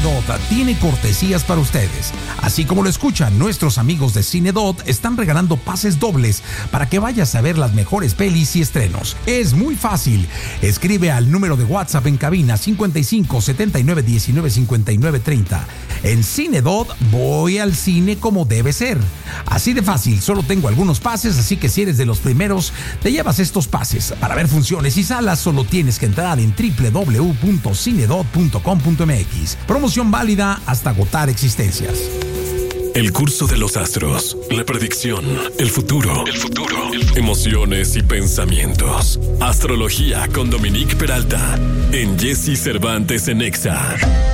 Cinedot tiene cortesías para ustedes. Así como lo escuchan, nuestros amigos de Cinedot están regalando pases dobles para que vayas a ver las mejores pelis y estrenos. Es muy fácil. Escribe al número de WhatsApp en cabina 55 79 19 59 30. En Cinedot voy al cine como debe ser. Así de fácil, solo tengo algunos pases, así que si eres de los primeros, te llevas estos pases. Para ver funciones y salas, solo tienes que entrar en www.cinedot.com.mx. Promoción válida hasta agotar existencias. El curso de los astros, la predicción, el futuro, emociones y pensamientos. Astrología con Dominique Peralta en Jesse Cervantes en Exa.